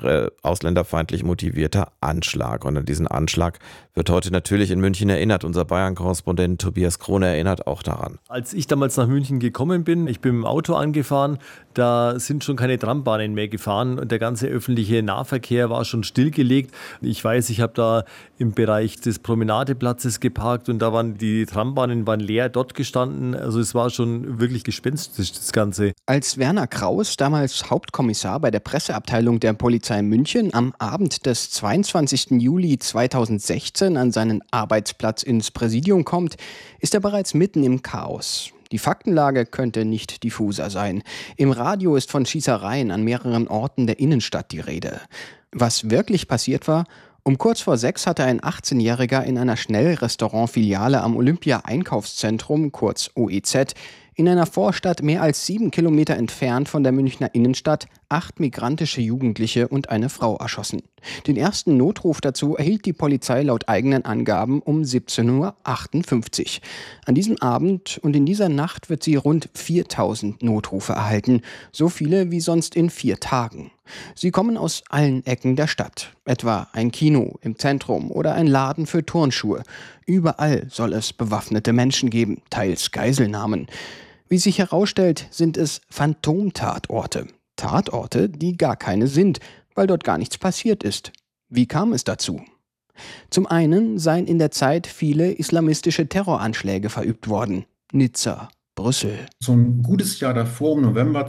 ausländerfeindlich motivierter Anschlag. Und an diesen Anschlag wird heute natürlich in München erinnert. Unser Bayern-Korrespondent Tobias Krone erinnert auch daran. Als ich damals nach München gekommen bin, ich bin mit dem Auto angefahren, da sind schon keine Trambahnen mehr gefahren und der ganze öffentliche Nahverkehr war schon stillgelegt. Ich weiß, ich habe da im Bereich des Promenadeplatzes geparkt und da waren die Trambahnen leer dort gestanden. Also es war schon wirklich gespenstisch, das Ganze. Als Werner Kraus, damals Hauptkommissar bei der Presseabteilung der Polizei München, am Abend des 22. Juli 2016 an seinen Arbeitsplatz ins Präsidium kommt, ist er bereits mitten im Chaos. Die Faktenlage könnte nicht diffuser sein. Im Radio ist von Schießereien an mehreren Orten der Innenstadt die Rede. Was wirklich passiert war: Um kurz vor 6 hatte ein 18-Jähriger in einer Schnellrestaurant-Filiale am Olympia-Einkaufszentrum, kurz OEZ, in einer Vorstadt mehr als 7 Kilometer entfernt von der Münchner Innenstadt 8 migrantische Jugendliche und eine Frau erschossen. Den ersten Notruf dazu erhielt die Polizei laut eigenen Angaben um 17:58 Uhr. An diesem Abend und in dieser Nacht wird sie rund 4000 Notrufe erhalten, so viele wie sonst in 4 Tagen. Sie kommen aus allen Ecken der Stadt, etwa ein Kino im Zentrum oder ein Laden für Turnschuhe. Überall soll es bewaffnete Menschen geben, teils Geiselnahmen. Wie sich herausstellt, sind es Phantomtatorte. Tatorte, die gar keine sind, weil dort gar nichts passiert ist. Wie kam es dazu? Zum einen seien in der Zeit viele islamistische Terroranschläge verübt worden. Nizza, Brüssel. So ein gutes Jahr davor, im November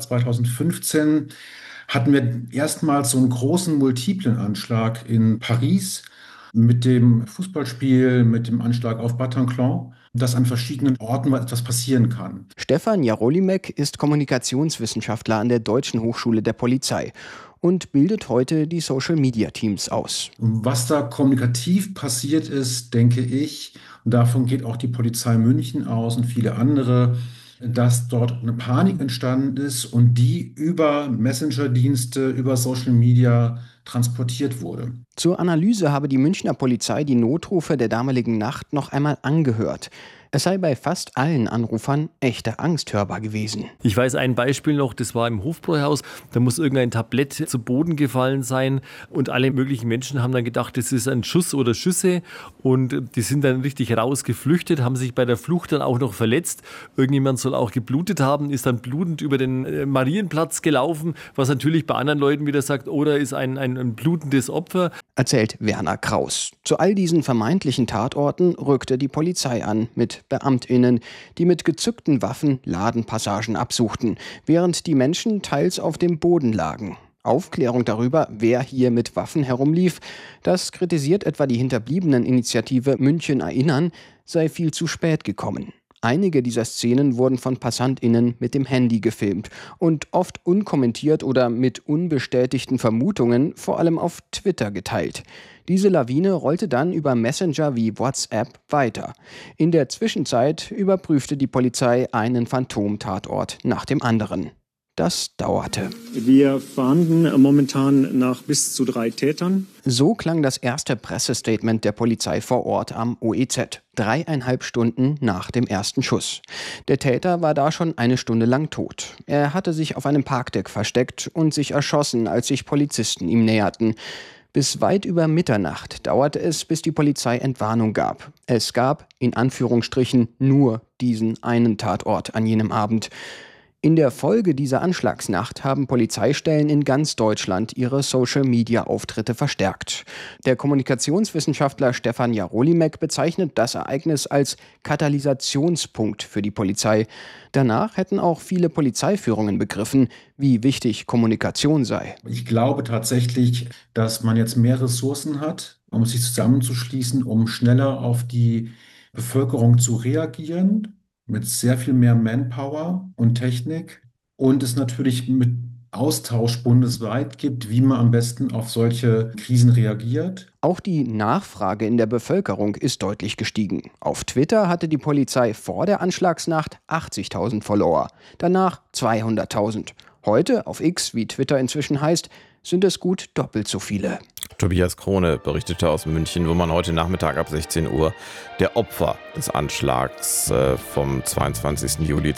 2015, hatten wir erstmals so einen großen multiplen Anschlag in Paris mit dem Fußballspiel, mit dem Anschlag auf Bataclan, dass an verschiedenen Orten etwas passieren kann. Stefan Jarolimek ist Kommunikationswissenschaftler an der Deutschen Hochschule der Polizei und bildet heute die Social-Media-Teams aus. Was da kommunikativ passiert ist, denke ich, und davon geht auch die Polizei München aus und viele andere, dass dort eine Panik entstanden ist und die über Messenger-Dienste, über Social Media transportiert wurde. Zur Analyse habe die Münchner Polizei die Notrufe der damaligen Nacht noch einmal angehört. Es sei bei fast allen Anrufern echte Angst hörbar gewesen. Ich weiß ein Beispiel noch, das war im Hofbräuhaus. Da muss irgendein Tablett zu Boden gefallen sein und alle möglichen Menschen haben dann gedacht, das ist ein Schuss oder Schüsse und die sind dann richtig rausgeflüchtet, haben sich bei der Flucht dann auch noch verletzt. Irgendjemand soll auch geblutet haben, ist dann blutend über den Marienplatz gelaufen, was natürlich bei anderen Leuten wieder sagt, oder ist ein blutendes Opfer. Erzählt Werner Kraus. Zu all diesen vermeintlichen Tatorten rückte die Polizei an mit BeamtInnen, die mit gezückten Waffen Ladenpassagen absuchten, während die Menschen teils auf dem Boden lagen. Aufklärung darüber, wer hier mit Waffen herumlief, das kritisiert etwa die Hinterbliebeneninitiative München Erinnern, sei viel zu spät gekommen. Einige dieser Szenen wurden von PassantInnen mit dem Handy gefilmt und oft unkommentiert oder mit unbestätigten Vermutungen vor allem auf Twitter geteilt. Diese Lawine rollte dann über Messenger wie WhatsApp weiter. In der Zwischenzeit überprüfte die Polizei einen Phantomtatort nach dem anderen. Das dauerte. Wir fahnden momentan nach bis zu 3 Tätern. So klang das erste Pressestatement der Polizei vor Ort am OEZ. 3,5 Stunden nach dem ersten Schuss. Der Täter war da schon 1 Stunde lang tot. Er hatte sich auf einem Parkdeck versteckt und sich erschossen, als sich Polizisten ihm näherten. Bis weit über Mitternacht dauerte es, bis die Polizei Entwarnung gab. Es gab, in Anführungsstrichen, nur diesen einen Tatort an jenem Abend. In der Folge dieser Anschlagsnacht haben Polizeistellen in ganz Deutschland ihre Social-Media-Auftritte verstärkt. Der Kommunikationswissenschaftler Stefan Jarolimek bezeichnet das Ereignis als Katalysationspunkt für die Polizei. Danach hätten auch viele Polizeiführungen begriffen, wie wichtig Kommunikation sei. Ich glaube tatsächlich, dass man jetzt mehr Ressourcen hat, um sich zusammenzuschließen, um schneller auf die Bevölkerung zu reagieren, mit sehr viel mehr Manpower und Technik und es natürlich mit Austausch bundesweit gibt, wie man am besten auf solche Krisen reagiert. Auch die Nachfrage in der Bevölkerung ist deutlich gestiegen. Auf Twitter hatte die Polizei vor der Anschlagsnacht 80.000 Follower, danach 200.000. Heute, auf X, wie Twitter inzwischen heißt, sind es gut doppelt so viele. Tobias Krone berichtete aus München, wo man heute Nachmittag ab 16 Uhr der Opfer des Anschlags vom 22. Juli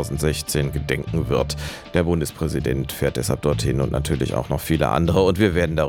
2016 gedenken wird. Der Bundespräsident fährt deshalb dorthin und natürlich auch noch viele andere. Und wir werden darüber